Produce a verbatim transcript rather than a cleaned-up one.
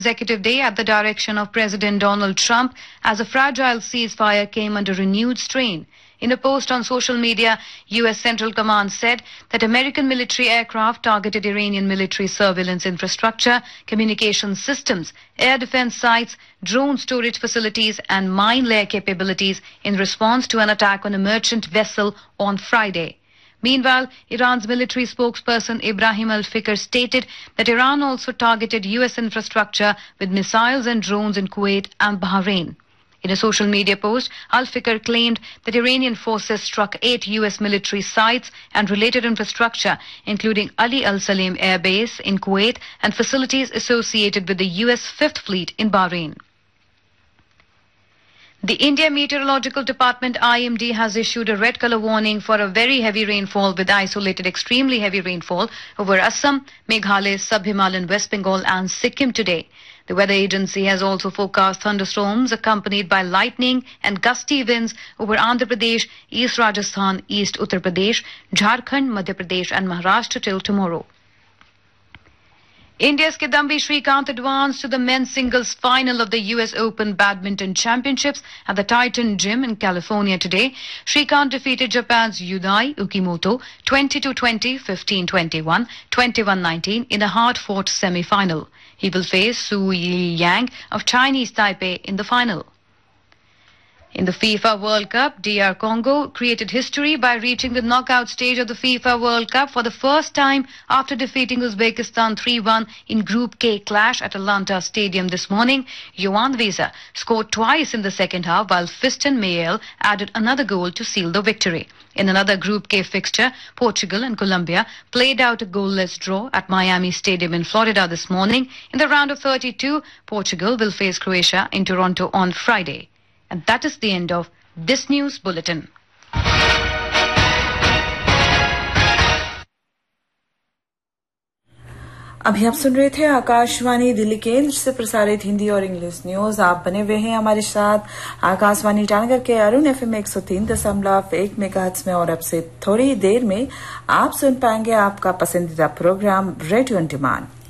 Executive Day at the direction of President Donald Trump as a fragile ceasefire came under renewed strain. In a post on social media, U S Central Command said that American military aircraft targeted Iranian military surveillance infrastructure, communication systems, air defense sites, drone storage facilities and mine layer capabilities in response to an attack on a merchant vessel on Friday. Meanwhile, Iran's military spokesperson Ibrahim Al-Fikr stated that Iran also targeted U S infrastructure with missiles and drones in Kuwait and Bahrain. In a social media post, Al-Fikr claimed that Iranian forces struck eight U S military sites and related infrastructure, including Ali Al-Salim Air Base in Kuwait and facilities associated with the U S Fifth Fleet in Bahrain. The India Meteorological Department I M D has issued a red color warning for a very heavy rainfall with isolated extremely heavy rainfall over Assam, Meghalaya, Sub-Himalayan, West Bengal and Sikkim today. The weather agency has also forecast thunderstorms accompanied by lightning and gusty winds over Andhra Pradesh, East Rajasthan, East Uttar Pradesh, Jharkhand, Madhya Pradesh and Maharashtra till tomorrow. India's Kidambi Srikanth advanced to the men's singles final of the U S Open Badminton Championships at the Titan Gym in California today. Srikanth defeated Japan's Yudai Ukimoto twenty-two twenty, fifteen twenty-one, twenty-one nineteen in a hard-fought semi-final. He will face Su Yi Yang of Chinese Taipei in the final. In the FIFA World Cup, D R Congo created history by reaching the knockout stage of the FIFA World Cup for the first time after defeating Uzbekistan three one in Group K clash at Atlanta Stadium this morning. Yohan Wissa scored twice in the second half while Fiston Mayel added another goal to seal the victory. In another Group K fixture, Portugal and Colombia played out a goalless draw at Miami Stadium in Florida this morning. In the round of thirty-two, Portugal will face Croatia in Toronto on Friday. And that is the end of this news bulletin. अभी आप सुन रहे थे आकाशवाणी दिल्ली केंद्र से प्रसारित हिंदी और English news. आप बने हुए हैं हमारे साथ आकाशवाणी ईटानगर के अरुण एफएम एक सौ तीन दशमलव एक मेगाहर्ट्ज में और अब से थोड़ी देर में आप सुन पाएंगे आपका पसंदीदा प्रोग्राम रेडियो ऑन डिमांड।